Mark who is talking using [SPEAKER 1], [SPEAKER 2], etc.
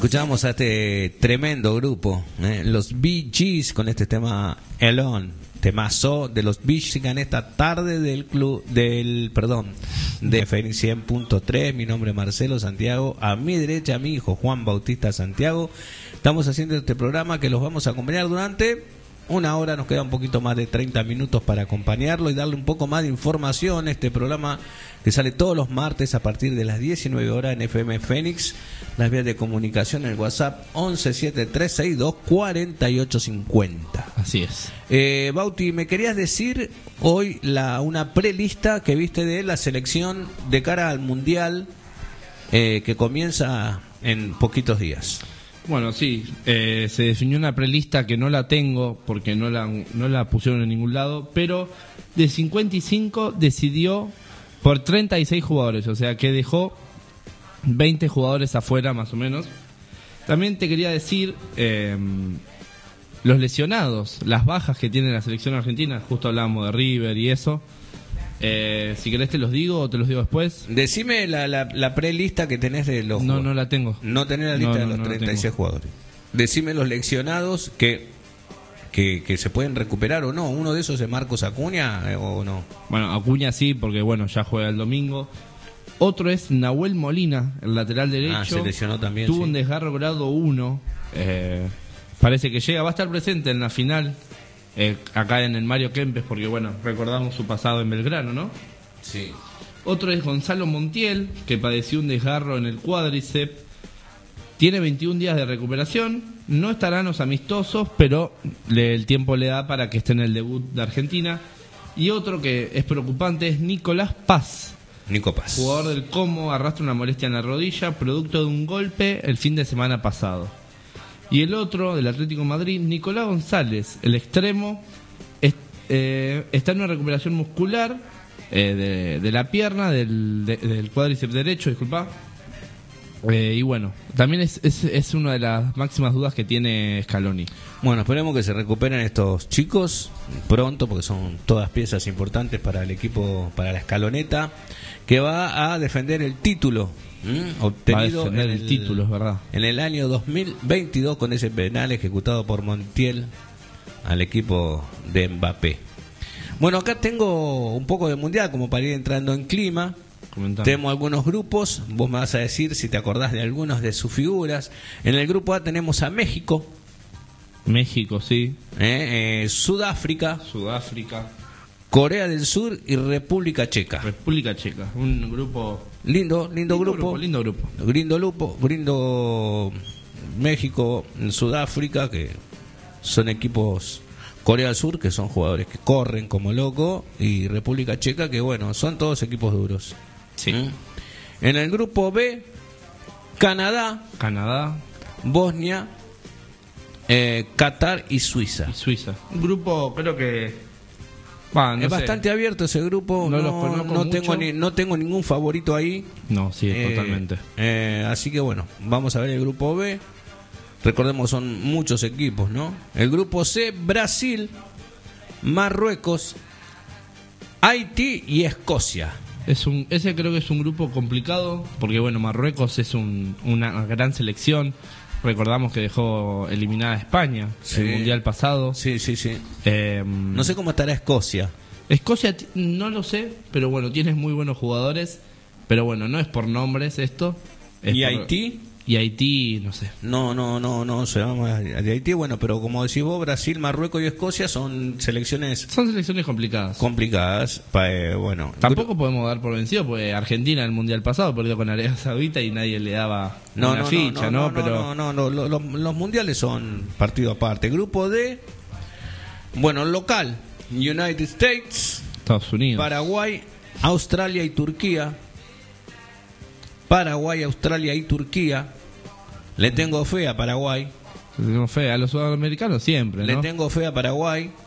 [SPEAKER 1] Escuchamos a este tremendo grupo, los Bee Gees, con este tema Alone, temazo de los Bee Gees en esta tarde de FM 100.3. Mi nombre es Marcelo Santiago, a mi derecha mi hijo Juan Bautista Santiago. Estamos haciendo este programa que los vamos a acompañar durante una hora, nos queda un poquito más de 30 minutos para acompañarlo y darle un poco más de información. Este programa que sale todos los martes a partir de las 19 horas en FM Fénix. Las vías de comunicación en el WhatsApp 1173624850.
[SPEAKER 2] Así es.
[SPEAKER 1] Bauti, me querías decir hoy una prelista que viste de la selección de cara al Mundial que comienza en poquitos días.
[SPEAKER 2] Bueno, sí, se definió una prelista que no la tengo porque no la pusieron en ningún lado, pero de 55 decidió por 36 jugadores, o sea que dejó 20 jugadores afuera más o menos. También te quería decir los lesionados, las bajas que tiene la selección argentina, justo hablábamos de River y eso. Si querés te los digo o te los digo después.
[SPEAKER 1] Decime la prelista que tenés de los
[SPEAKER 2] jugadores. No la tengo.
[SPEAKER 1] No tenés la lista de los 36 jugadores. Decime los lesionados que se pueden recuperar o no. Uno de esos es Marcos Acuña o no.
[SPEAKER 2] Bueno, Acuña sí, porque bueno, ya juega el domingo. Otro es Nahuel Molina, el lateral derecho.
[SPEAKER 1] Se lesionó también.
[SPEAKER 2] Tuvo un desgarro grado 1. Parece que llega, va a estar presente en la final. Acá en el Mario Kempes, porque bueno, recordamos su pasado en Belgrano, ¿no?
[SPEAKER 1] Sí.
[SPEAKER 2] Otro es Gonzalo Montiel, que padeció un desgarro en el cuádriceps. Tiene 21 días de recuperación. No estarán los amistosos, pero el tiempo le da para que esté en el debut de Argentina. Y otro que es preocupante es Nicolás Paz.
[SPEAKER 1] Nico Paz.
[SPEAKER 2] Jugador del Como, arrastra una molestia en la rodilla, producto de un golpe el fin de semana pasado. Y el otro, del Atlético de Madrid, Nicolás González, el extremo, está en una recuperación muscular de la pierna, del cuádriceps derecho, disculpa. Y bueno, también es una de las máximas dudas que tiene Scaloni.
[SPEAKER 1] Bueno, esperemos que se recuperen estos chicos pronto, porque son todas piezas importantes para el equipo, para la escaloneta, que va a defender el título. Obtenido
[SPEAKER 2] en el título, es verdad.
[SPEAKER 1] En el año 2022 con ese penal ejecutado por Montiel al equipo de Mbappé. Bueno, acá tengo un poco de mundial como para ir entrando en clima. Tenemos algunos grupos, vos me vas a decir si te acordás de algunos de sus figuras. En el grupo A tenemos a México.
[SPEAKER 2] México, sí.
[SPEAKER 1] Sudáfrica, Corea del Sur y República Checa.
[SPEAKER 2] Un grupo
[SPEAKER 1] lindo grupo. México, Sudáfrica, que son equipos. Corea del Sur, que son jugadores que corren como loco, y República Checa, que bueno, son todos equipos duros.
[SPEAKER 2] Sí.
[SPEAKER 1] En el grupo B, Canadá, Bosnia, Qatar y Suiza.
[SPEAKER 2] Un grupo, creo que
[SPEAKER 1] es bastante abierto ese grupo. No tengo ningún favorito ahí.
[SPEAKER 2] No, sí, totalmente.
[SPEAKER 1] Así que bueno, vamos a ver el grupo B. Recordemos, son muchos equipos, ¿no? El grupo C, Brasil, Marruecos, Haití y Escocia.
[SPEAKER 2] Ese creo que es un grupo complicado, porque bueno, Marruecos es una gran selección. Recordamos que dejó eliminada a España el Mundial pasado.
[SPEAKER 1] Sí. No sé cómo estará Escocia.
[SPEAKER 2] Escocia no lo sé, pero bueno, tienes muy buenos jugadores. Pero bueno, no es por nombres esto.
[SPEAKER 1] ¿Y Haití?
[SPEAKER 2] Y Haití, no sé.
[SPEAKER 1] No, se llama de Haití. Bueno, pero como decís vos, Brasil, Marruecos y Escocia son selecciones
[SPEAKER 2] complicadas.
[SPEAKER 1] Bueno,
[SPEAKER 2] tampoco podemos dar por vencido, porque Argentina en el Mundial pasado perdió con Arabia Saudita y nadie le daba una ficha, ¿no?
[SPEAKER 1] Los mundiales son partido aparte. Grupo D, bueno, local, United States,
[SPEAKER 2] Estados Unidos,
[SPEAKER 1] Paraguay, Australia y Turquía. Le tengo fe a Paraguay.
[SPEAKER 2] Le tengo fe a los sudamericanos siempre, ¿no?
[SPEAKER 1] Le tengo fe a Paraguay.